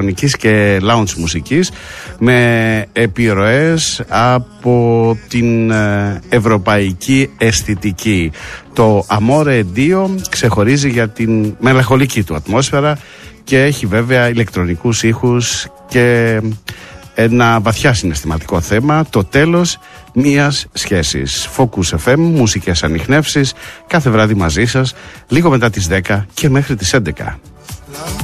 και lounge μουσικής με επιρροές από την ευρωπαϊκή αισθητική. Το Amore Dio ξεχωρίζει για την μελαγχολική του ατμόσφαιρα και έχει βέβαια ηλεκτρονικούς ήχους και ένα βαθιά συναισθηματικό θέμα, το τέλος μιας σχέσης. Focus FM, μουσικές ανιχνεύσεις, κάθε βράδυ μαζί σας, λίγο μετά τις 10 και μέχρι τις 11.